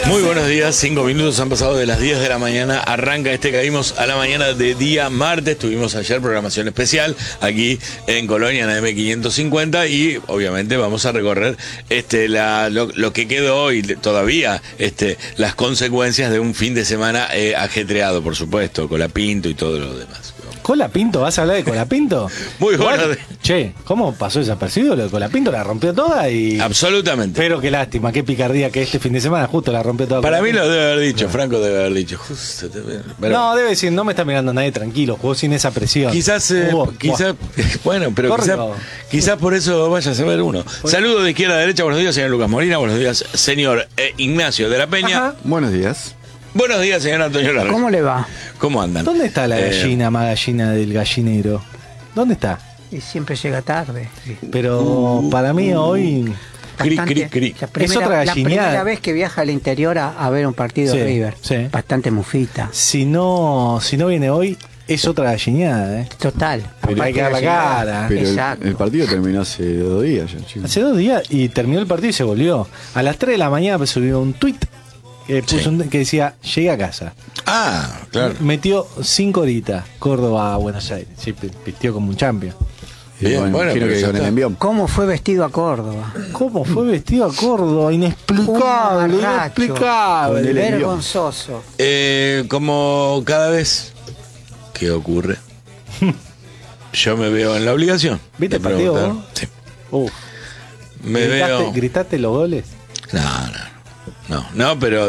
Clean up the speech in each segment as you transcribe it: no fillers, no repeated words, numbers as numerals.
Muy buenos días, 5 minutos han pasado de las 10 de la mañana, arranca Caímos a la mañana de día martes, tuvimos ayer programación especial aquí en Colonia, en AM550 y obviamente vamos a recorrer lo que quedó hoy todavía, las consecuencias de un fin de semana ajetreado, por supuesto, Colapinto y todo lo demás. ¿Colapinto? ¿Vas a hablar de Colapinto? Muy bueno. Che, ¿cómo pasó desapercibido lo de Colapinto? La rompió toda y... Absolutamente. Pero qué lástima, qué picardía que este fin de semana justo la rompió toda. Para mí Colapinto. lo debe haber dicho, Franco debe haber dicho. Pero... No, debe decir, no me está mirando nadie tranquilo, jugó sin esa presión. Quizás, bueno, pero quizás por eso vaya a saber uno. Saludos de izquierda a derecha, buenos días, señor Lucas Molina, buenos días, señor Ignacio de la Peña. Ajá. Buenos días. Buenos días, señor Antonio Larra. ¿Cómo le va? ¿Cómo andan? ¿Dónde está la gallina, más gallina del gallinero? ¿Dónde está? Y siempre llega tarde. Pero para mí hoy... Cri, cri, cri. Es otra La gallineada. primera vez que viaja al interior a ver un partido Sí, de River. sí. Bastante mufita. Si no viene hoy, es otra gallineada, ¿eh? Total. Pero hay que dar la cara. Pero Exacto. el partido terminó hace 2 días ya, chicos. Hace 2 días y terminó el partido y se volvió. A las 3 de la mañana me subió un tuit que, que decía, llegué a casa. Ah, claro. Metió 5 horitas, Córdoba a Buenos Aires. Sí, vistió como un champion. Bien, bueno, imagino pero que ya con el está. envión. ¿Cómo fue vestido a Córdoba? ¿Cómo fue vestido a Córdoba? Inexplicable, Un mamarracho. inexplicable. Con el envión. Vergonzoso. Como cada vez que ocurre, yo me veo en la obligación. ¿Viste de el partido, preguntar. vos? Sí. Uf. Me veo. ¿Gritaste los goles? No, pero.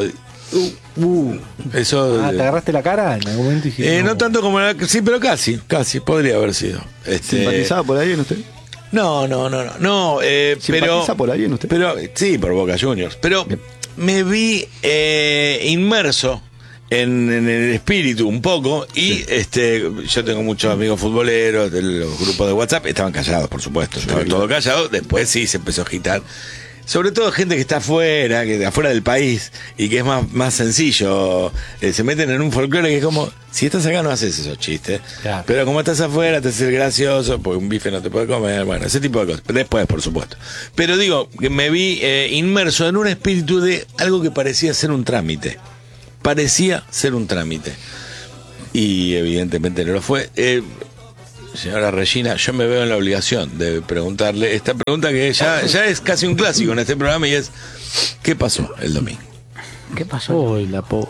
Eso. ¿Te agarraste la cara en algún momento? Y dijiste, No tanto como sí, pero casi podría haber sido. ¿Simpatizaba por alguien usted? No, pero ¿Simpatiza por alguien usted? Pero sí, por Boca Juniors, pero Bien. me vi inmerso en el espíritu un poco y yo tengo muchos amigos futboleros de los grupos de WhatsApp, estaban callados, por supuesto, estaban todos callados, después sí se empezó a agitar. Sobre todo gente que está afuera, que de afuera del país, y que es más sencillo. Se meten en un folclore que es como, si estás acá no haces esos chistes. Claro. Pero como estás afuera, te haces el gracioso, porque un bife no te puede comer, bueno, ese tipo de cosas. Después, por supuesto. Pero digo, que me vi inmerso en un espíritu de algo que parecía ser un trámite. Parecía ser un trámite. Y evidentemente no lo fue. Señora Regina, yo me veo en la obligación de preguntarle esta pregunta que ya es casi un clásico en este programa y es, ¿qué pasó el domingo? ¿Qué pasó? Uy, la po...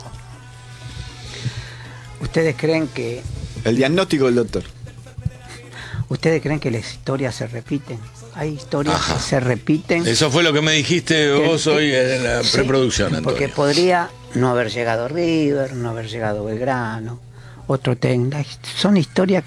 ¿Ustedes creen que El diagnóstico del doctor. las historias se repiten? Hay historias Ajá. que se repiten. Eso fue lo que me dijiste vos hoy en la Sí, preproducción, Antonio. porque podría no haber llegado River, no haber llegado Belgrano, otro técnico. Son historias que